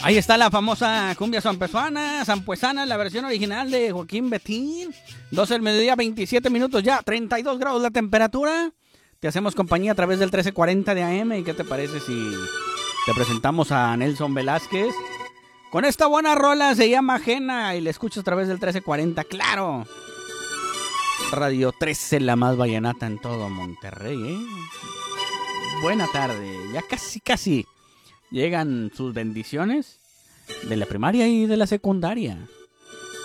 Ahí está la famosa cumbia sampuesana, la versión original de Joaquín Betín. 12 del mediodía, 27 minutos ya, 32 grados la temperatura. Te hacemos compañía a través del 1340 de AM. ¿Y qué te parece si te presentamos a Nelson Velázquez? Con esta buena rola, se llama Ajena, y la escuchas a través del 1340, claro. Radio 13, la más vallenata en todo Monterrey, ¿eh? Buena tarde, ya casi llegan sus bendiciones de la primaria y de la secundaria.